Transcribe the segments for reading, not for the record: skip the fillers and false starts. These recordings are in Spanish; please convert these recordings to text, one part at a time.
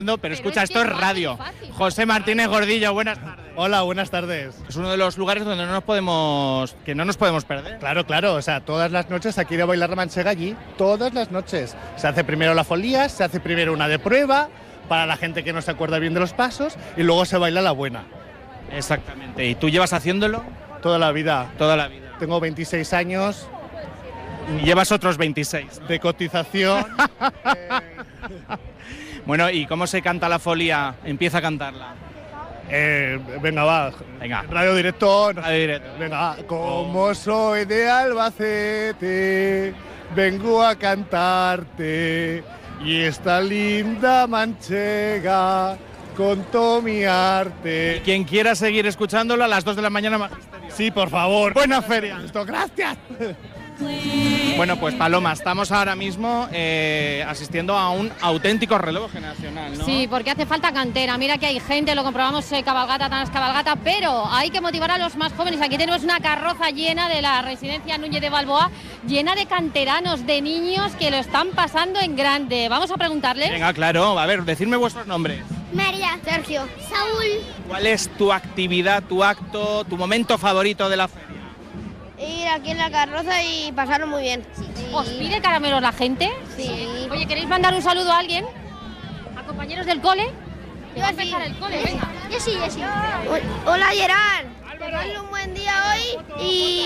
Pero escucha, esto es radio. José Martínez Gordillo, buenas tardes. Hola, buenas tardes. Es uno de los lugares donde no nos podemos perder. Claro, o sea, todas las noches aquí de bailar la manchega allí, todas las noches. Se hace primero la folía, se hace primero una de prueba, para la gente que no se acuerda bien de los pasos, y luego se baila la buena. Exactamente. ¿Y tú llevas haciéndolo? Toda la vida. Toda la vida. Tengo 26 años. Y llevas otros 26. De cotización. Bueno, ¿y cómo se canta la folía? Empieza a cantarla. Venga, va. Venga. Radio directo. Radio directo. Venga, va. Como soy de Albacete, vengo a cantarte. Y esta linda manchega con todo mi arte. Quien quiera seguir escuchándolo a las 2 de la mañana. Sí, por favor. Buena feria. Gracias. Bueno, pues Paloma, estamos ahora mismo asistiendo a un auténtico relevo generacional, ¿no? Sí, porque hace falta cantera. Mira que hay gente, lo comprobamos cabalgata tras cabalgata, pero hay que motivar a los más jóvenes. Aquí tenemos una carroza llena de la residencia Núñez de Balboa, llena de canteranos, de niños que lo están pasando en grande. Vamos a preguntarles. Venga, claro, a ver, decidme vuestros nombres. María, Sergio, Saúl. ¿Cuál es tu actividad, tu acto, tu momento favorito de la feria? Ir aquí en la carroza y pasarlo muy bien. ¿Os pide caramelos la gente? Sí. Oye, ¿queréis mandar un saludo a alguien? ¿A compañeros del cole? Yo Va a sí. empezar el cole, venga. Yo sí. Hola, Gerard. Pasarle un buen día hoy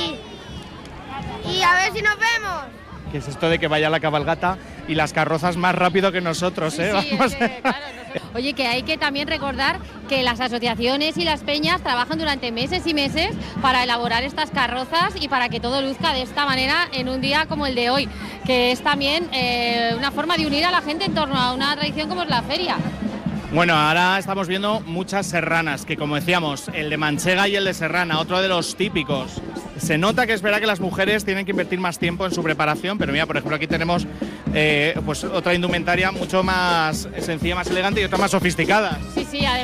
y a ver si nos vemos. ¿Qué es esto de que vaya la cabalgata y las carrozas más rápido que nosotros, eh? Sí, Vamos. es que, claro, Oye, que hay que también recordar que las asociaciones y las peñas trabajan durante meses y meses para elaborar estas carrozas y para que todo luzca de esta manera en un día como el de hoy, que es también una forma de unir a la gente en torno a una tradición como es la feria. Bueno, ahora estamos viendo muchas serranas, que como decíamos, el de manchega y el de serrana, otro de los típicos. Se nota que es verdad que las mujeres tienen que invertir más tiempo en su preparación, pero mira, por ejemplo, aquí tenemos pues otra indumentaria mucho más sencilla, más elegante y otra más sofisticada. Sí, además